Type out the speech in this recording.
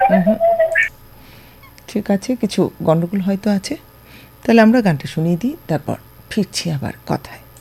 ঠিক আছে, কিছু গন্ডগোল হয়তো আছে, তাহলে আমরা গানটা শুনিয়ে দিই, তারপর ফিরছি আবার কথায়।